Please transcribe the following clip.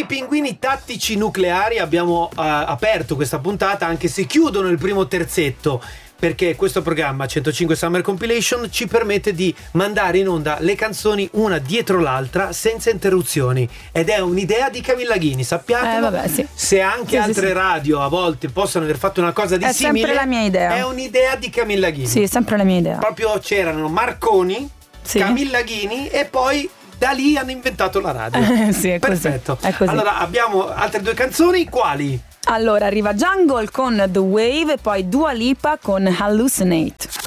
pinguini tattici nucleari abbiamo aperto questa puntata, anche se chiudono il primo terzetto, perché questo programma 105 Summer Compilation ci permette di mandare in onda le canzoni una dietro l'altra senza interruzioni, ed è un'idea di Camilla Ghini, sappiatelo. Vabbè, sì. Se anche altre sì. radio a volte possono aver fatto una cosa di è simile, sempre la mia idea. è un'idea di Camilla Ghini. Sì, è sempre la mia idea. Proprio c'erano Marconi, sì. Camilla Ghini, e poi da lì hanno inventato la radio. Sì, è perfetto. Così. È così. Allora abbiamo altre due canzoni, quali? Allora arriva Jungle con The Wave e poi Dua Lipa con Hallucinate.